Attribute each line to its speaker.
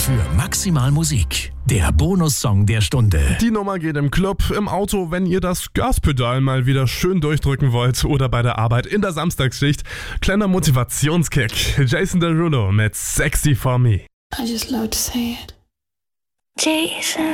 Speaker 1: für Maximal Musik. Der Bonussong der Stunde.
Speaker 2: Die Nummer geht im Club, im Auto, wenn ihr das Gaspedal mal wieder schön durchdrücken wollt oder bei der Arbeit in der Samstagsschicht. Kleiner Motivationskick. Jason Derulo mit Sexy for Me.
Speaker 3: I just love to say it.
Speaker 4: Jason.